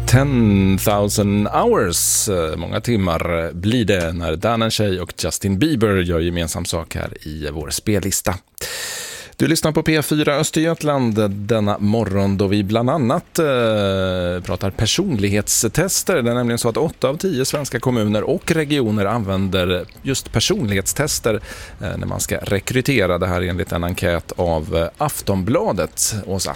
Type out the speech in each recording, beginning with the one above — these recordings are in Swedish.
10,000 hours. Många timmar blir det när Dan & Shay och Justin Bieber gör gemensam sak här i vår spellista. Du lyssnar på P4 Östergötland denna morgon då vi bland annat pratar personlighetstester. Det är nämligen så att 8 av 10 svenska kommuner och regioner använder just personlighetstester när man ska rekrytera. Det här enligt en enkät av Aftonbladet. Åsa.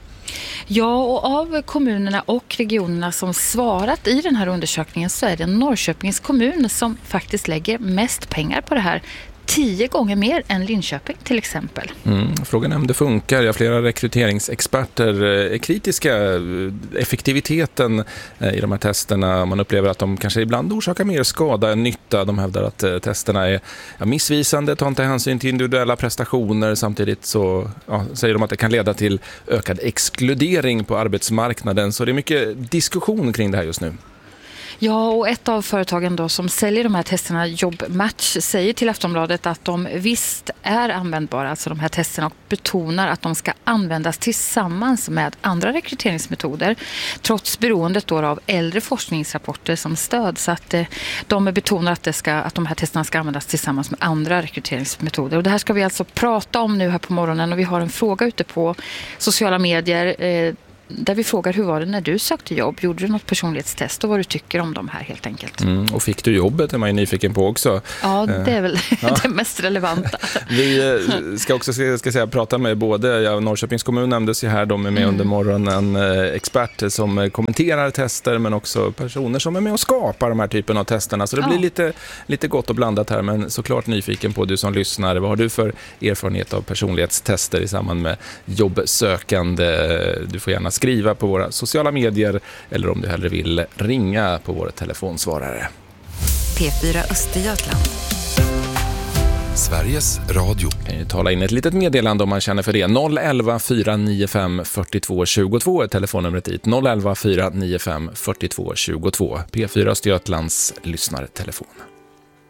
Ja, och av kommunerna och regionerna som svarat i den här undersökningen så är det Norrköpings kommun som faktiskt lägger mest pengar på det här. 10 gånger mer än Linköping till exempel. Frågan är om det funkar. Ja, flera rekryteringsexperter är kritiska. Effektiviteten i de här testerna, man upplever att de kanske ibland orsakar mer skada än nytta. De hävdar att testerna är missvisande, tar inte hänsyn till individuella prestationer. Samtidigt så säger de att det kan leda till ökad exkludering på arbetsmarknaden. Så det är mycket diskussion kring det här just nu. Ja, och ett av företagen då som säljer de här testerna, Jobbmatch, säger till Aftonbladet att de visst är användbara, alltså de här testerna, och betonar att de ska användas tillsammans med andra rekryteringsmetoder, trots beroendet då av äldre forskningsrapporter som stöd. Så att de betonar att de här testerna ska användas tillsammans med andra rekryteringsmetoder. Och det här ska vi alltså prata om nu här på morgonen, och vi har en fråga ute på sociala medier där vi frågar hur var det när du sökte jobb? Gjorde du något personlighetstest och vad du tycker om dem här helt enkelt? Och fick du jobbet är man ju nyfiken på också. Ja, det är väl det mest relevanta. Vi ska också prata med både Norrköpings kommun nämndes ju här, de är med under morgonen, expert som kommenterar tester men också personer som är med och skapar de här typen av testerna. Så det blir lite gott och blandat här, men såklart nyfiken på du som lyssnar. Vad har du för erfarenhet av personlighetstester i samband med jobbsökande? Du får gärna skriva på våra sociala medier eller om du hellre vill ringa på våra telefonsvarare. P4 Östergötland. Sveriges Radio. Kan ju tala in ett litet meddelande om man känner för det. 011 495 42 22 är telefonnumret dit. 011 495 42 22. P4 Östergötlands lyssnartelefon.